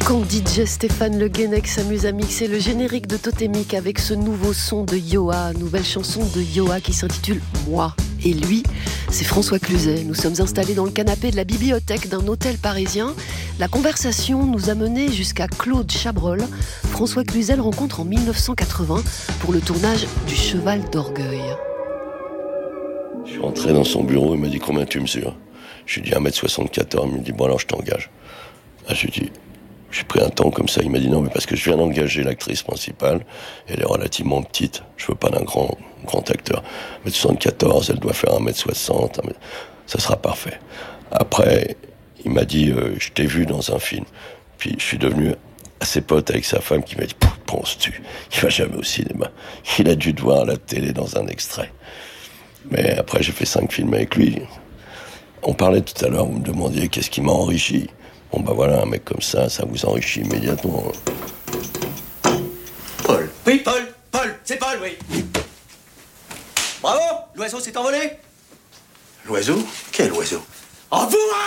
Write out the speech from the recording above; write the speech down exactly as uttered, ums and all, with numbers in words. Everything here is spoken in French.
Quand D J Stéphane Le Guenec s'amuse à mixer le générique de Totémique avec ce nouveau son de Yoa, nouvelle chanson de Yoa qui s'intitule « Moi ». Et lui, c'est François Cluzet. Nous sommes installés dans le canapé de la bibliothèque d'un hôtel parisien. La conversation nous a menés jusqu'à Claude Chabrol. François Cluzet le rencontre en mille neuf cent quatre-vingts pour le tournage du Cheval d'Orgueil. Je suis rentré dans son bureau, il m'a dit « Combien tu mesures ?» Je lui ai dit un mètre soixante-quatorze, il me dit « Bon alors je t'engage ». Ah, je lui ai dit J'ai pris un temps comme ça, il m'a dit non mais parce que je viens d'engager l'actrice principale, elle est relativement petite, je veux pas d'un grand, grand acteur. un mètre soixante-quatorze, elle doit faire un mètre soixante, ça sera parfait. Après, il m'a dit euh, je t'ai vu dans un film, puis je suis devenu assez pote avec sa femme qui m'a dit penses-tu, il va jamais au cinéma, il a dû te voir à la télé dans un extrait. Mais après j'ai fait cinq films avec lui. On parlait tout à l'heure, vous me demandiez qu'est-ce qui m'a enrichi. Bon bah voilà, un mec comme ça, ça vous enrichit immédiatement. Paul. Oui, Paul, Paul, c'est Paul, oui. Bravo, l'oiseau s'est envolé. L'oiseau ? Quel oiseau ? En vous, hein !